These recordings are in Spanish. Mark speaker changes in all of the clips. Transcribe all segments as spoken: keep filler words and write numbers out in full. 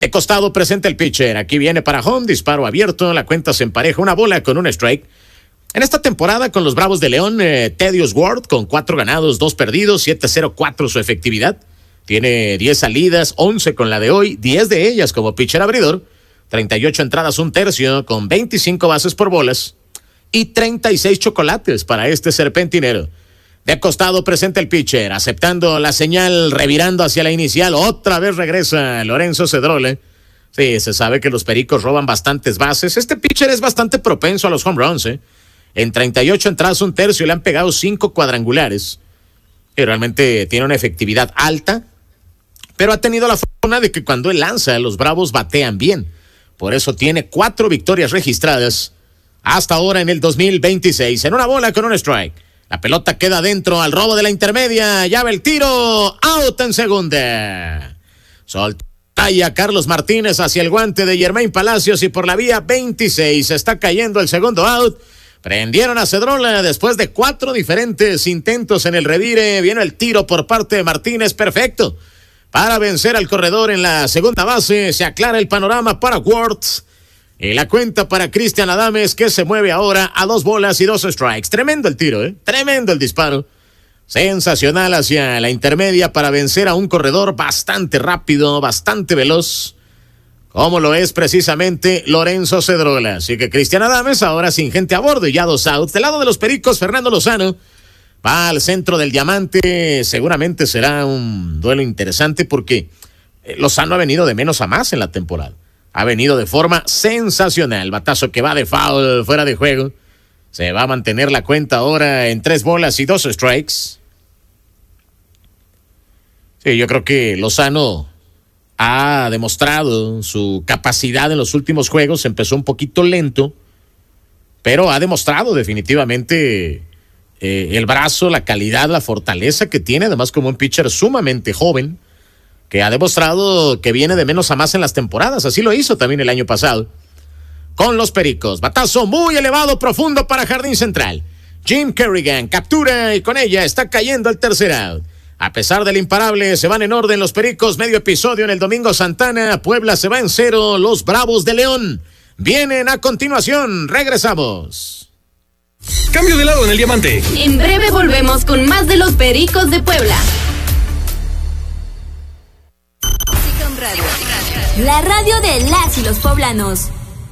Speaker 1: De costado presenta el pitcher. Aquí viene para home, disparo abierto. La cuenta se empareja, una bola con un strike. En esta temporada con los Bravos de León, eh, Teddy Oswalt con cuatro ganados, dos perdidos, siete cero cuatro su efectividad. Tiene diez salidas, once con la de hoy, diez de ellas como pitcher abridor. treinta y ocho entradas, un tercio, con veinticinco bases por bolas. Y treinta y seis chocolates para este serpentinero. De costado presenta el pitcher, aceptando la señal, revirando hacia la inicial. Otra vez regresa Lorenzo Cedrola. Sí, se sabe que los Pericos roban bastantes bases. Este pitcher es bastante propenso a los home runs, ¿eh? En treinta y ocho entradas, un tercio, le han pegado cinco cuadrangulares. Y realmente tiene una efectividad alta. Pero ha tenido la fortuna de que cuando él lanza, los Bravos batean bien. Por eso tiene cuatro victorias registradas hasta ahora en el dos mil veintiséis. En una bola con un strike. La pelota queda adentro al robo de la intermedia. Ya va el tiro. Out en segunda. Solta a Carlos Martínez hacia el guante de Germain Palacios y por la vía veintiséis está cayendo el segundo out. Prendieron a Cedrola después de cuatro diferentes intentos en el revire. Viene el tiro por parte de Martínez. Perfecto. Para vencer al corredor en la segunda base. Se aclara el panorama para Wirtz. Y la cuenta para Cristian Adames, que se mueve ahora a dos bolas y dos strikes. Tremendo el tiro, ¿eh? Tremendo el disparo. Sensacional hacia la intermedia para vencer a un corredor bastante rápido, bastante veloz, como lo es precisamente Lorenzo Cedrola. Así que Cristian Adames ahora sin gente a bordo y ya dos outs. Del lado de los Pericos, Fernando Lozano va al centro del diamante. Seguramente será un duelo interesante porque Lozano ha venido de menos a más en la temporada. Ha venido de forma sensacional. Batazo que va de foul, fuera de juego. Se va a mantener la cuenta ahora en tres bolas y dos strikes. Sí, yo creo que Lozano ha demostrado su capacidad en los últimos juegos. Empezó un poquito lento, pero ha demostrado definitivamente eh, el brazo, la calidad, la fortaleza que tiene. Además, como un pitcher sumamente joven, que ha demostrado que viene de menos a más en las temporadas. Así lo hizo también el año pasado con los Pericos. Batazo muy elevado, profundo para jardín central. Jim Kerrigan captura y con ella está cayendo el tercer out. A pesar del imparable, se van en orden los Pericos. Medio episodio en el Domingo Santana. Puebla se va en cero. Los Bravos de León vienen a continuación. Regresamos.
Speaker 2: Cambio de lado en el diamante.
Speaker 3: En breve volvemos con más de los Pericos de Puebla. Radio. La radio de las y los poblanos.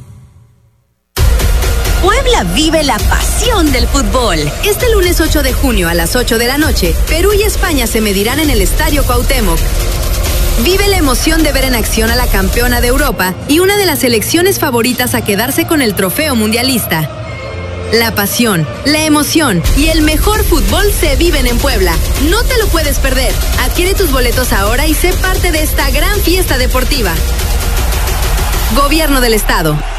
Speaker 3: Puebla vive la pasión del fútbol. Este lunes ocho de junio a las ocho de la noche, Perú y España se medirán en el Estadio Cuauhtémoc. Vive la emoción de ver en acción a la campeona de Europa y una de las selecciones favoritas a quedarse con el trofeo mundialista. La pasión, la emoción y el mejor fútbol se viven en Puebla. No te lo puedes perder. Adquiere tus boletos ahora y sé parte de esta gran fiesta deportiva. Gobierno del Estado.